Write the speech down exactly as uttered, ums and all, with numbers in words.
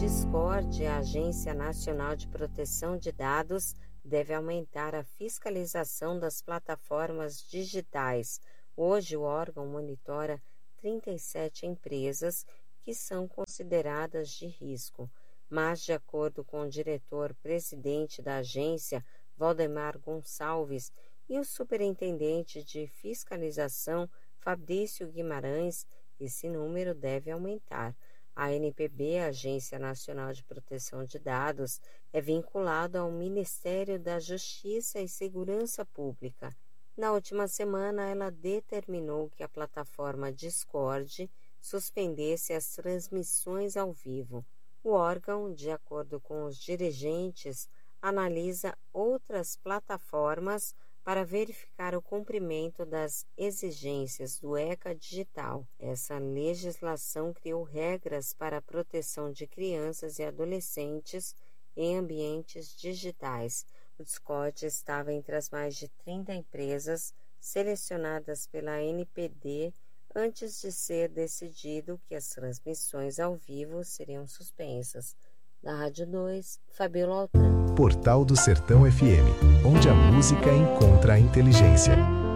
Discord, a Agência Nacional de Proteção de Dados, deve aumentar a fiscalização das plataformas digitais. Hoje, o órgão monitora trinta e sete empresas que são consideradas de risco, mas, de acordo com o diretor-presidente da agência, Valdemar Gonçalves, e o superintendente de fiscalização, Fabrício Guimarães, esse número deve aumentar. A A N P B, Agência Nacional de Proteção de Dados, é vinculada ao Ministério da Justiça e Segurança Pública. Na última semana, ela determinou que a plataforma Discord suspendesse as transmissões ao vivo. O órgão, de acordo com os dirigentes, analisa outras plataformas para verificar o cumprimento das exigências do ECA Digital. Essa legislação criou regras para a proteção de crianças e adolescentes em ambientes digitais. O Discord estava entre as mais de trinta empresas selecionadas pela A N P D antes de ser decidido que as transmissões ao vivo seriam suspensas. Da Rádio dois, Fabiola Altran. Portal do Sertão F M, onde a música encontra a inteligência.